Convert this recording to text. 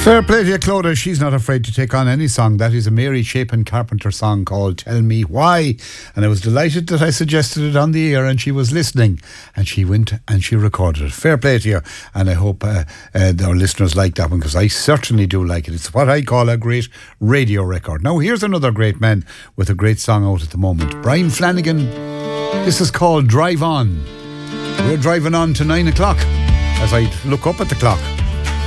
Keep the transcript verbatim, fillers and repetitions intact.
Fair play to you, Clodagh. She's not afraid to take on any song. That is a Mary Chapin Carpenter song called Tell Me Why. And I was delighted that I suggested it on the air and she was listening. And she went and she recorded it. Fair play to you. And I hope uh, uh, our listeners like that one, because I certainly do like it. It's what I call a great radio record. Now, here's another great man with a great song out at the moment. Brian Flanagan. This is called Drive On. We're driving on to nine o'clock as I look up at the clock.